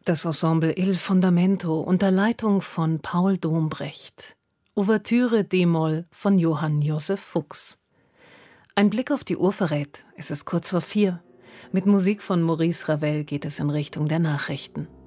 Das Ensemble Il Fondamento unter Leitung von Paul Dombrecht. Ouvertüre d-Moll von Johann Joseph Fuchs. Ein Blick auf die Uhr verrät, es ist kurz vor 4. Mit Musik von Maurice Ravel geht es in Richtung der Nachrichten.